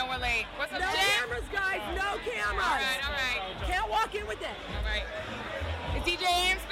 we're late. What's up, No Jim? cameras, guys. No cameras. All right. Can't walk in with it. All right. Is DJ Ames